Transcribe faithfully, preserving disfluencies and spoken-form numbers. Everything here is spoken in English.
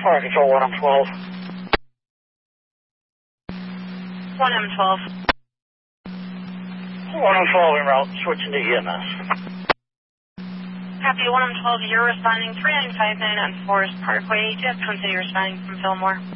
Fire Control one M twelve. one M twelve. one M twelve en route, switching to E M S. Copy, one M twelve, you're responding three nine five nine on Forest Parkway. Just continue responding from Fillmore.